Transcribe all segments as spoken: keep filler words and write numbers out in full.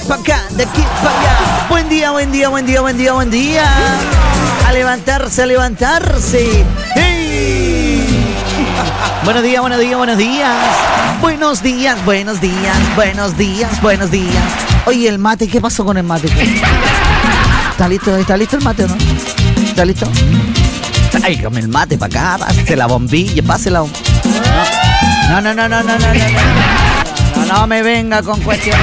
para acá, de aquí para allá. Buen día, buen día, buen día, buen día, buen día. A levantarse, a levantarse. ¡Hey! Buenos días, buenos días, buenos días. Buenos días, buenos días, buenos días, buenos días. Oye, el mate, ¿qué pasó con el mate? ¿Está listo? ¿Está listo el mate o no? ¿Está listo? Tráigame el mate para acá, pásese la bombilla, pásela. No, no, no, no, no, no, no, no, no, no me venga con cuestiones.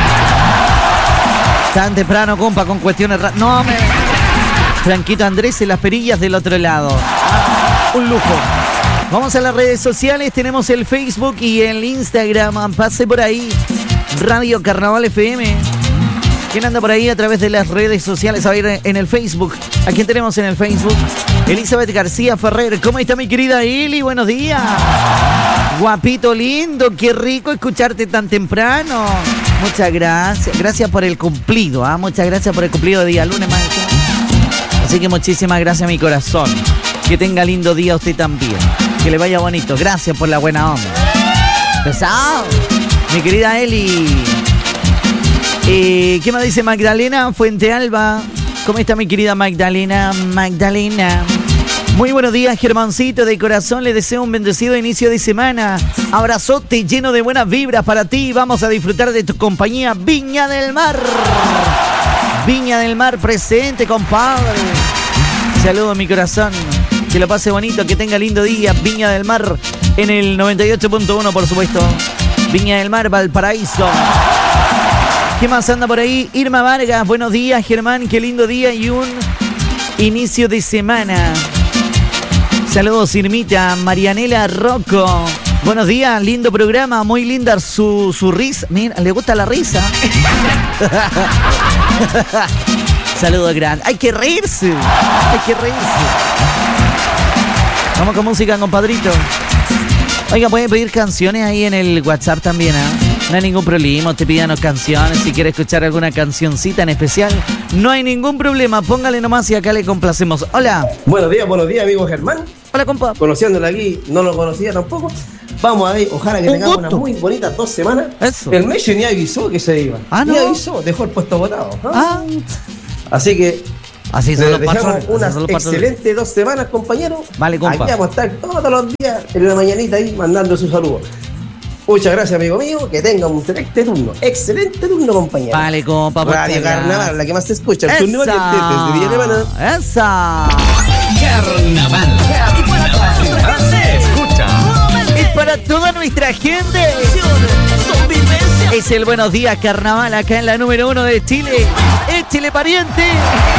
Tan temprano, compa, con cuestiones. Ra- no me. Franquito Andrés y las perillas del otro lado. Un lujo. Vamos a las redes sociales, tenemos el Facebook y el Instagram. Pase por ahí. Radio Carnaval F M. ¿Quién anda por ahí a través de las redes sociales? A ver, en el Facebook. ¿A quién tenemos en el Facebook? Elizabeth García Ferrer. ¿Cómo está mi querida Eli? Buenos días. Guapito lindo, qué rico escucharte tan temprano. Muchas gracias. Gracias por el cumplido, ¿ah? ¿eh? Muchas gracias por el cumplido de día lunes, maestro. Así que muchísimas gracias, mi corazón. Que tenga lindo día usted también. Que le vaya bonito. Gracias por la buena onda. Pesado. Mi querida Eli. Eh, ¿Qué más dice Magdalena Fuente Alba? ¿Cómo está mi querida Magdalena? Magdalena. Muy buenos días, Germancito. De corazón le deseo un bendecido inicio de semana. Abrazote lleno de buenas vibras para ti. Vamos a disfrutar de tu compañía. Viña del Mar. Viña del Mar presente, compadre. Saludos, mi corazón. Que lo pase bonito, que tenga lindo día. Viña del Mar en el noventa y ocho punto uno, por supuesto. Viña del Mar, Valparaíso. ¿Qué más anda por ahí? Irma Vargas, buenos días, Germán, qué lindo día y un inicio de semana. Saludos, Irmita. Marianela Rocco, buenos días, lindo programa, muy linda su, su risa. Mira, le gusta la risa. Saludos grandes. Hay que reírse, hay que reírse. Vamos con música, compadrito. Oiga, pueden pedir canciones ahí en el WhatsApp también, ¿eh? No hay ningún problema, te pídanos canciones. Si quiere escuchar alguna cancioncita en especial, no hay ningún problema. Póngale nomás y acá le complacemos. Hola. Buenos días, buenos días, amigo Germán. Hola, compa. Conociéndolo aquí, no lo conocía tampoco. Vamos a ver, ojalá que Un tengamos gusto. unas muy bonitas dos semanas. Eso. El Messi ni avisó que se iba. Ah, ¿no? Ni avisó, dejó el puesto votado. Ah. Así que Así son les los dejamos patrones. unas Así son los patrones. excelentes dos semanas, compañeros. Vale, compa. Aquí vamos a estar todos los días en la mañanita ahí mandando sus saludos. Muchas gracias, amigo mío. Que tenga un excelente turno. Excelente turno, compañero. Vale, compa. Radio muchas Carnaval, gracias. la que más se escucha. El turno valiente desde Villa Alemana. ¡Esa! Carnaval. Y para toda nuestra gente. Escucha. Y para toda nuestra gente. Es el Buenos Días Carnaval acá en la número uno de Chile. ¡Échele, pariente!